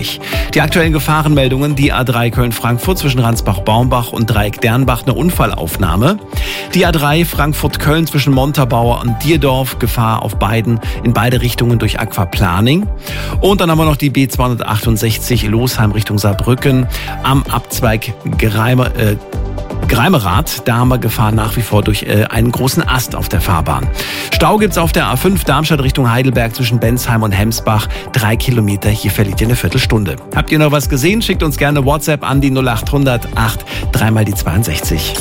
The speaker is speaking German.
Die aktuellen Gefahrenmeldungen, die A3 Köln-Frankfurt zwischen Ransbach-Baumbach und Dreieck-Dernbach, eine Unfallaufnahme. Die A3 Frankfurt-Köln zwischen Montabaur und Dierdorf, Gefahr in beide Richtungen durch Aquaplaning. Und dann haben wir noch die B268 Losheim Richtung Saarbrücken am Abzweig Greimerath, da haben wir Gefahr nach wie vor durch einen großen Ast auf der Fahrbahn. Stau gibt's auf der A5 Darmstadt Richtung Heidelberg zwischen Bensheim und Hemsbach. 3 Kilometer, hier verliert ihr eine Viertelstunde. Habt ihr noch was gesehen? Schickt uns gerne WhatsApp an die 0800 8 3 mal die 62.